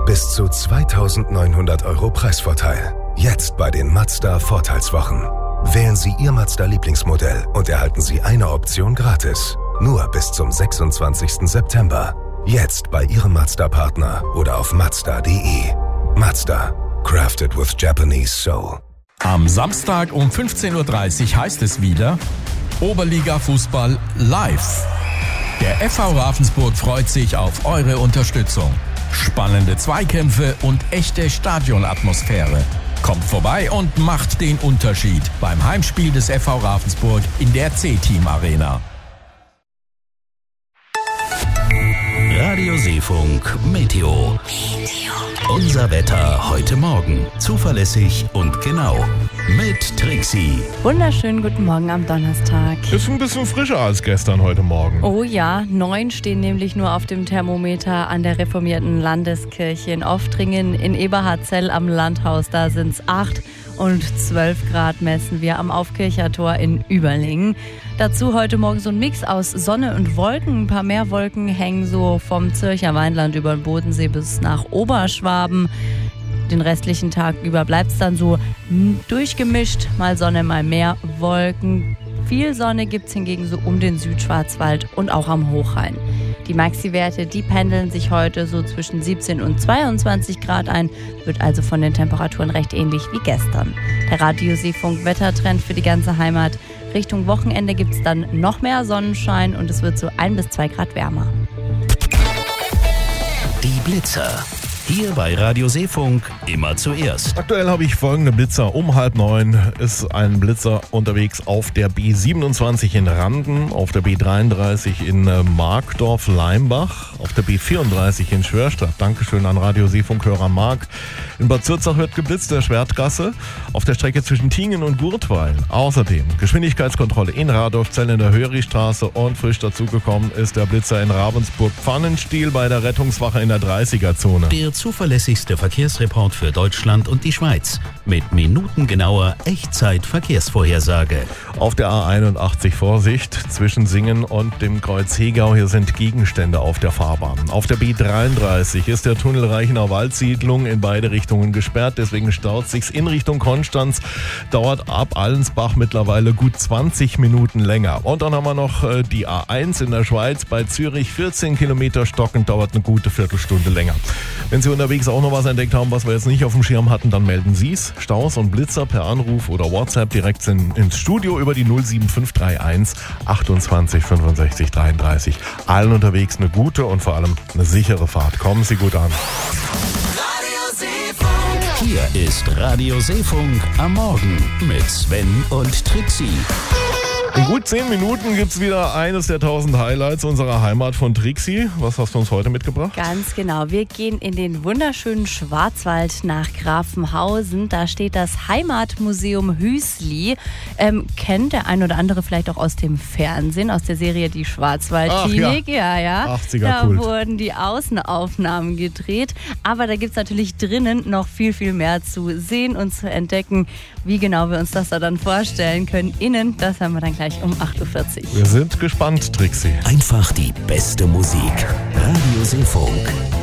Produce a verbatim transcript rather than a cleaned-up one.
Bis zu zweitausendneunhundert Euro Preisvorteil. Jetzt bei den Mazda Vorteilswochen. Wählen Sie Ihr Mazda-Lieblingsmodell und erhalten Sie eine Option gratis. Nur bis zum sechsundzwanzigsten September. Jetzt bei Ihrem Mazda-Partner oder auf mazda punkt de. Mazda. Crafted with Japanese Soul. Am Samstag um fünfzehn Uhr dreißig heißt es wieder Oberliga-Fußball live. Der F V Ravensburg freut sich auf eure Unterstützung. Spannende Zweikämpfe und echte Stadionatmosphäre. Kommt vorbei und macht den Unterschied beim Heimspiel des F V Ravensburg in der C-Team Arena. Radio Seefunk Meteo. Unser Wetter heute Morgen. Zuverlässig und genau. Mit Trixie. Wunderschönen guten Morgen am Donnerstag. Ist ein bisschen frischer als gestern heute Morgen. Oh ja, neun stehen nämlich nur auf dem Thermometer an der reformierten Landeskirche in Oftringen. In Eberhardzell am Landhaus, da sind es acht. Und zwölf Grad messen wir am Aufkirchertor in Überlingen. Dazu heute Morgen so ein Mix aus Sonne und Wolken. Ein paar mehr Wolken hängen so vom Zürcher Weinland über den Bodensee bis nach Oberschwaben. Den restlichen Tag über bleibt es dann so durchgemischt. Mal Sonne, mal mehr Wolken. Viel Sonne gibt es hingegen so um den Südschwarzwald und auch am Hochrhein. Die Maxi-Werte, die pendeln sich heute so zwischen siebzehn und zweiundzwanzig Grad ein. Wird also von den Temperaturen recht ähnlich wie gestern. Der Radio Seefunk Wettertrend für die ganze Heimat. Richtung Wochenende gibt es dann noch mehr Sonnenschein und es wird so ein bis zwei Grad wärmer. Die Blitzer. Hier bei Radio Seefunk immer zuerst. Aktuell habe ich folgende Blitzer. Um halb neun ist ein Blitzer unterwegs auf der B siebenundzwanzig in Randen, auf der B dreiunddreißig in Markdorf-Leimbach, auf der B vierunddreißig in Schwörstadt. Dankeschön an Radio Seefunk-Hörer Mark. In Bad Zurzach wird geblitzt, der Schwertgasse, auf der Strecke zwischen Tingen und Gurtweil. Außerdem Geschwindigkeitskontrolle in Radolfzell in der Hörichstraße und frisch dazugekommen ist der Blitzer in Ravensburg-Pfannenstiel bei der Rettungswache in der dreißiger-Zone. Der zuverlässigste Verkehrsreport für Deutschland und die Schweiz mit minutengenauer Echtzeit-Verkehrsvorhersage. Auf der A einundachtzig Vorsicht zwischen Singen und dem Kreuz Hegau. Hier sind Gegenstände auf der Fahrbahn. Auf der B dreiunddreißig ist der Tunnel Reichenau Waldsiedlung in beide Richtungen gesperrt. Deswegen staut sich's in Richtung Konstanz. Dauert ab Allensbach mittlerweile gut zwanzig Minuten länger. Und dann haben wir noch die A eins in der Schweiz bei Zürich. vierzehn Kilometer stockend, dauert eine gute Viertelstunde länger. Wenn Sie unterwegs auch noch was entdeckt haben, was wir jetzt nicht auf dem Schirm hatten, dann melden Sie es. Staus und Blitzer per Anruf oder WhatsApp direkt in, ins Studio über die null sieben fünf drei eins achtundzwanzig fünfundsechzig dreiunddreißig. Allen unterwegs eine gute und vor allem eine sichere Fahrt. Kommen Sie gut an. Hier ist Radio Seefunk am Morgen mit Sven und Trixie. In gut zehn Minuten gibt es wieder eines der tausend Highlights unserer Heimat von Trixie. Was hast du uns heute mitgebracht? Ganz genau. Wir gehen in den wunderschönen Schwarzwald nach Grafenhausen. Da steht das Heimatmuseum Hüßli. Ähm, kennt der ein oder andere vielleicht auch aus dem Fernsehen, aus der Serie Die Schwarzwaldklinik. Ja. ja, ja. achtziger Da Kult. wurden die Außenaufnahmen gedreht. Aber da gibt es natürlich drinnen noch viel, viel mehr zu sehen und zu entdecken. Wie genau wir uns das da dann vorstellen können. Innen, das haben wir dann gleich um acht Uhr vierzig. Wir sind gespannt, Trixie. Einfach die beste Musik. Radio Seefunk.